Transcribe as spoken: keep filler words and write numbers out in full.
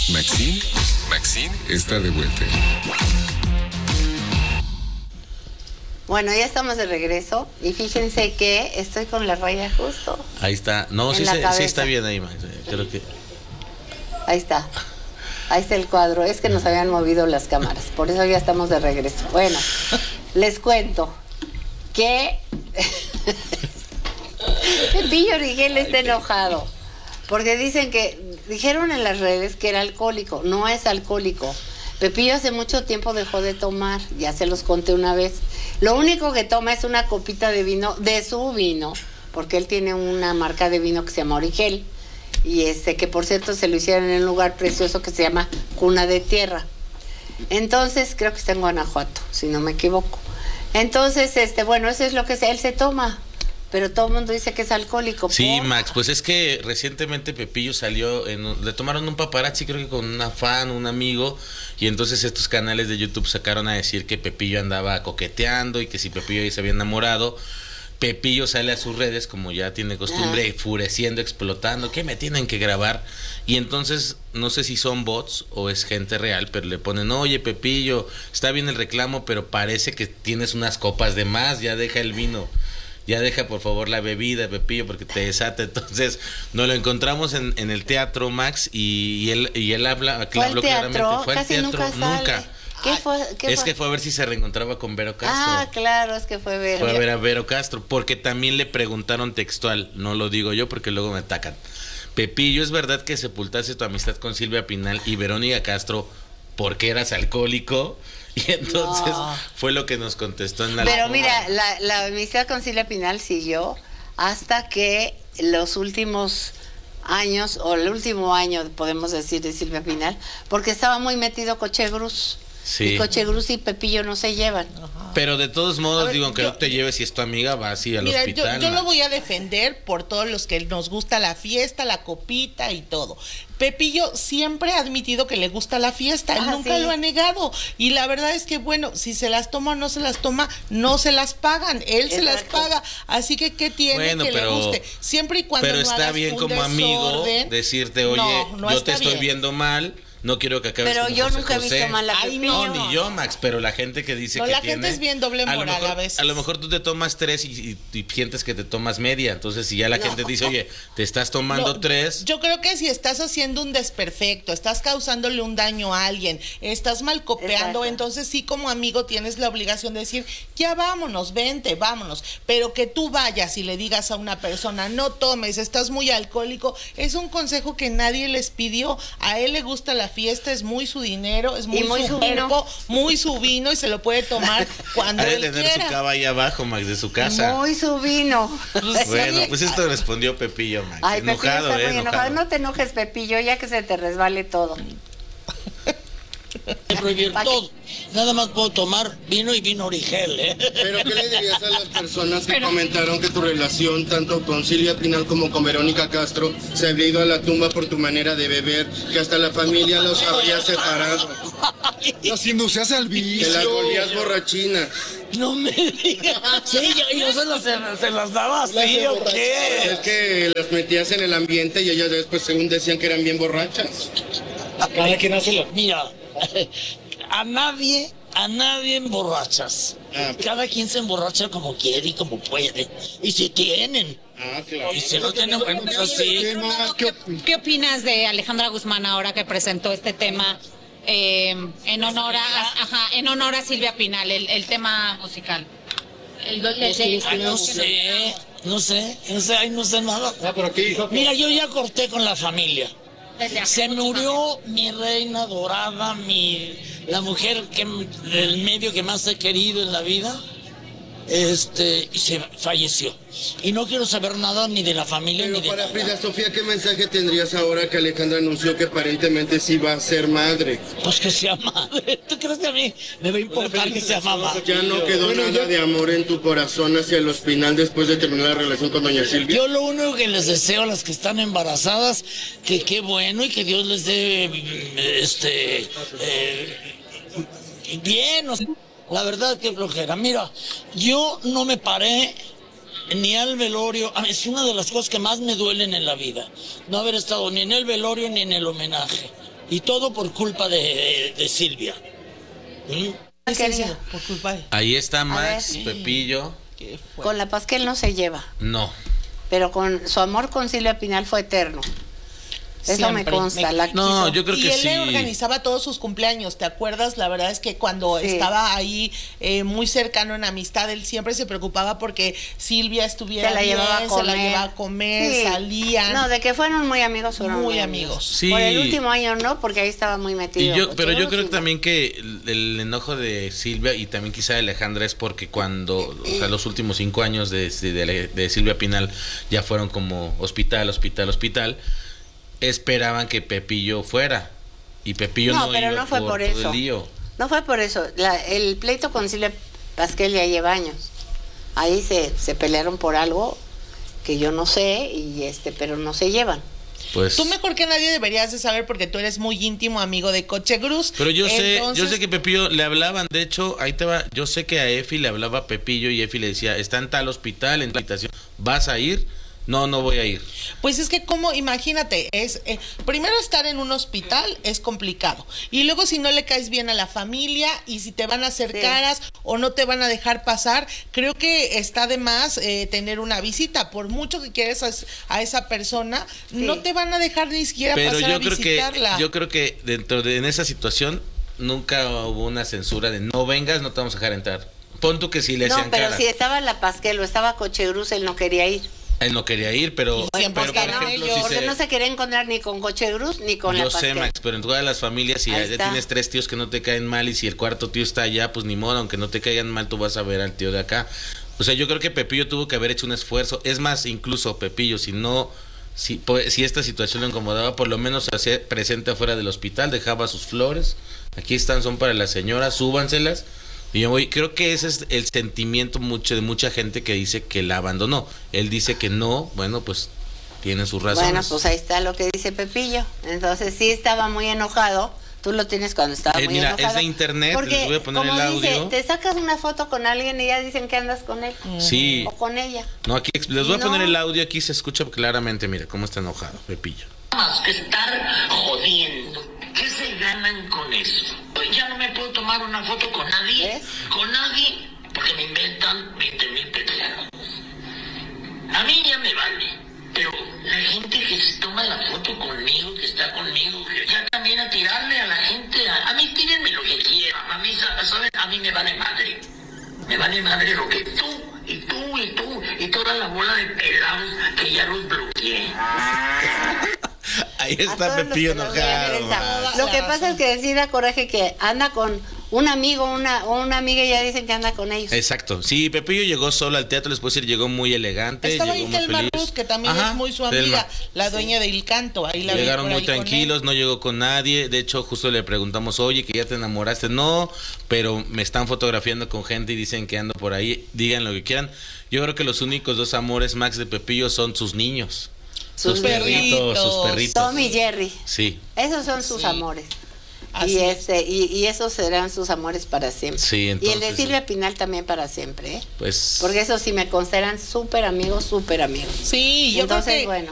Maxine, Maxine está de vuelta. Bueno, ya estamos de regreso y fíjense que estoy con la raya justo. Ahí está. No, sí, se, sí está bien ahí, Max. Creo que... Ahí está. Ahí está el cuadro. Es que nos habían movido las cámaras. Por eso ya estamos de regreso. Bueno, les cuento que Pepillo Origel está enojado. Porque dicen que, dijeron en las redes que era alcohólico. No es alcohólico. Pepillo hace mucho tiempo dejó de tomar, ya se los conté una vez. Lo único que toma es una copita de vino, de su vino, porque él tiene una marca de vino que se llama Origel, y este que por cierto se lo hicieron en un lugar precioso que se llama Cuna de Tierra. Entonces, creo que está en Guanajuato, si no me equivoco. Entonces, este, bueno, eso es lo que se, él se toma. Pero todo el mundo dice que es alcohólico. Sí, ¿por? Max, pues es que recientemente Pepillo salió, en, le tomaron un paparazzi, creo que con una fan, un amigo, y entonces estos canales de YouTube sacaron a decir que Pepillo andaba coqueteando y que si Pepillo ya se había enamorado. Pepillo sale a sus redes, como ya tiene costumbre, ah. enfureciendo, explotando, que me tienen que grabar. Y entonces, no sé si son bots o es gente real, pero le ponen, oye Pepillo, está bien el reclamo, pero parece que tienes unas copas de más, ya deja el vino. Ya deja por favor la bebida, Pepillo, porque te desata. Entonces nos lo encontramos en, en el teatro, Max, y, y él y él habla, ¿Fue al teatro? Claramente. Fue Casi al teatro, nunca. Sale. nunca. ¿Qué fue? ¿Qué es fue? que fue a ver si se reencontraba con Vero Castro. Ah, claro, es que fue Vero. Fue a ver a Vero Castro, porque también le preguntaron textual, no lo digo yo porque luego me atacan. Pepillo, ¿es verdad que sepultaste tu amistad con Silvia Pinal y Verónica Castro porque eras alcohólico? Y entonces no. fue lo que nos contestó en la... Pero mira, la, la amistad con Silvia Pinal siguió hasta que los últimos años, o el último año, podemos decir, de Silvia Pinal, porque estaba muy metido Cochegruz. Sí. Y Cochegruz y Pepillo no se llevan. Ajá. Pero de todos modos, ver, digo, aunque yo, no te lleves, si es tu amiga, va así al mira, hospital. Yo, yo lo voy a defender por todos los que nos gusta la fiesta, la copita y todo. Pepillo siempre ha admitido que le gusta la fiesta, él ah, nunca sí. lo ha negado. Y la verdad es que, bueno, si se las toma o no se las toma, no se las pagan, él Exacto. se las paga. Así que, ¿qué tiene bueno, que pero, le guste? Siempre y cuando pero no está bien como desorden, amigo decirte, oye, no, no yo te estoy bien. viendo mal. No quiero que acabes Pero como yo José nunca José. he visto mal a Pepillo. No, ni yo, Max, pero la gente que dice no, que la tiene... gente es bien doble moral a, lo mejor, a veces. A lo mejor tú te tomas tres y, y, y sientes que te tomas media. Entonces, si ya la no. gente dice, oye, te estás tomando no, tres... Yo creo que si estás haciendo un desperfecto, estás causándole un daño a alguien, estás mal copeando, Exacto. entonces sí como amigo tienes la obligación de decir, ya vámonos, vente, vámonos. Pero que tú vayas y le digas a una persona, no tomes, estás muy alcohólico, es un consejo que nadie les pidió. A él le gusta la fiesta, es muy su dinero, es muy, muy su cuerpo, muy su vino y se lo puede tomar cuando él tener quiera. Su cava ahí abajo, Max, de su casa. Muy su vino. Bueno, pues esto respondió Pepillo, Max. Ay, enojado, Pepillo está eh, muy enojado. No te enojes, Pepillo, ya que se te resbale todo. Prohibir todo. Nada más puedo tomar vino y vino Origel, ¿eh? Pero ¿qué le dirías a las personas que Pero... comentaron que tu relación, tanto con Silvia Pinal como con Verónica Castro, se había ido a la tumba por tu manera de beber, que hasta la familia los habría separado? Las inducías al vicio. Que las volvías borrachinas. No me digas. Sí, yo, yo se, las, se las daba así, ¿o qué? Es que las metías en el ambiente y ellas después según decían que eran bien borrachas. Cada quien hace lo... Mira, a nadie, a nadie emborrachas. Ah, Cada quien se emborracha como quiere y como puede. Y si tienen. Ah, claro. Y si no tienen, bueno, pues así. ¿Qué, ¿Qué opinas de Alejandra Guzmán ahora que presentó este tema eh, en honor a, ajá, en honor a Silvia Pinal, el, el tema musical? El, el, el, el, ay, no sé, no sé, no sé, ay, no sé nada. Ah, pero aquí, mira, yo ya corté con la familia. Se murió mi reina dorada, mi la mujer que del medio que más he querido en la vida, este, y se falleció. Y no quiero saber nada ni de la familia Pero ni de para nada. Frida Sofía, ¿qué mensaje tendrías ahora que Alejandra anunció que aparentemente sí va a ser madre? Pues que sea madre. ¿Tú crees que a mí me va a importar que sea mamá? Ya no quedó bueno, nada yo... de amor en tu corazón hacia los Pinal después de terminar la relación con doña Silvia. Yo lo único que les deseo a las que están embarazadas, que qué bueno y que Dios les dé este eh, bien. O sea, la verdad que flojera. Mira, yo no me paré ni al velorio. Es una de las cosas que más me duelen en la vida, no haber estado ni en el velorio ni en el homenaje. Y todo por culpa de, de, de Silvia. ¿Mm? Sí, sí, por culpa de... Ahí está Max, ver. Pepillo. Con la Pasquel no se lleva, No. pero con su amor con Silvia Pinal fue eterno. Eso Siempre. me consta. Me- La No, quiso. yo creo y que él sí. le organizaba todos sus cumpleaños, ¿te acuerdas? La verdad es que cuando Sí. estaba ahí eh, muy cercano en amistad, él siempre se preocupaba porque Silvia estuviera Se la bien, llevaba a se comer. la llevaba a comer, Sí. salían. No, de que fueron muy amigos, fueron Muy amigos. Sí. Por el último año no, porque ahí estaba muy Y metido. yo, pero yo Cocheros, creo sí, también que el, el enojo de Silvia y también quizá de Alejandra es porque cuando, o sea, los últimos cinco años de, de, de Silvia Pinal ya fueron como hospital, hospital, hospital, esperaban que Pepillo fuera y Pepillo no, No, pero iba no fue por todo el eso. lío. No fue por eso. La- el pleito con Silvia Pasquel ya lleva años. Ahí se, se pelearon por algo que yo no sé, y este, pero no se llevan. Pues, Tú mejor que nadie deberías de saber porque tú eres muy íntimo amigo de Cochegruz. pero yo sé, Entonces, yo sé que Pepillo le hablaban, de hecho, ahí te va, yo sé que a Efi le hablaba a Pepillo y Efi le decía, está en tal hospital, en tal habitación, ¿vas a ir? No, no voy a ir. Pues es que como, imagínate, es eh, primero estar en un hospital es complicado. Y luego si no le caes bien a la familia y si te van a hacer Sí. caras o no te van a dejar pasar, creo que está de más eh, tener una visita. Por mucho que quieres a, a esa persona, Sí. no te van a dejar ni siquiera Pero pasar yo a creo que visitarla. yo creo que dentro de en esa situación nunca hubo una censura de no vengas, no te vamos a dejar entrar. Pon tú que si le No, hacían pero caras. si estaba la Pasquel o estaba Cochegruz, él no quería ir. Él no quería ir, pero, Y siempre pero está por con ejemplo, ellos. si Porque se- no se quería encontrar ni con Cochegruz ni con yo la sé, Pasquel. Max, pero en todas las familias, si Ahí ya está. tienes tres tíos que no te caen mal y si el cuarto tío está allá, pues ni modo, aunque no te caigan mal, tú vas a ver al tío de acá. O sea, yo creo que Pepillo tuvo que haber hecho un esfuerzo. Es más, incluso Pepillo, si no, si, pues, si esta situación lo incomodaba, por lo menos se hacía presente afuera del hospital, dejaba sus flores. Aquí están, son para la señora, súbanselas. Y yo voy, creo que ese es el sentimiento mucho de mucha gente que dice que la abandonó. Él dice que no, bueno, pues tiene sus razones. Bueno, pues ahí está lo que dice Pepillo. Entonces sí estaba muy enojado. Tú lo tienes cuando estaba Eh, muy mira, enojado. es de internet, Porque, les voy a poner como el dice, audio. te sacas una foto con alguien y ya dicen que andas con él. Sí. O con ella. No, aquí ex- les voy a No. poner el audio, aquí se escucha claramente, mira cómo está enojado Pepillo. Más que estar jodiendo. ¿Qué se ganan con eso? Pues ya no me puedo tomar una foto con nadie, ¿Ves? con nadie, porque me inventan veinte mil pretextos. A mí ya me vale, pero la gente que se toma la foto conmigo, que está conmigo, que ya también a tirarle a la gente, a, a mí tírenme lo que quieran, a mí, sa- ¿saben? A mí me vale madre. Me vale madre lo que tú, y tú, y tú, y toda la bola de pelados que ya los bloqueé. Ahí A está todos los Pepillo que nos enojado. regresa. man. Lo La que razón. pasa es que sí da coraje que anda con un amigo una, o una amiga y ya dicen que anda con ellos. Exacto. Sí, Pepillo llegó solo al teatro, les puedo decir, llegó muy elegante. Estaba llegó ahí muy Telma feliz. Ruz, que también Ajá, es muy su Telma. amiga, la dueña de Il Canto. Ahí la vi Llegaron por muy ahí con él. tranquilos, no llegó con nadie. De hecho, justo le preguntamos, oye, que ya te enamoraste. No, pero me están fotografiando con gente y dicen que ando por ahí. Digan lo que quieran. Yo creo que los únicos dos amores, Max, de Pepillo son sus niños. Sus Sus perritos, sus perritos. perritos. Tom y Jerry. Sí, Esos son sus Sí. amores. Así Y es. este y, y esos serán sus amores para siempre. Sí, y el de entonces- Silvia Pinal también para siempre, ¿eh? pues. Porque esos sí me consideran súper amigos, súper amigos. Sí, yo Entonces, creo que bueno.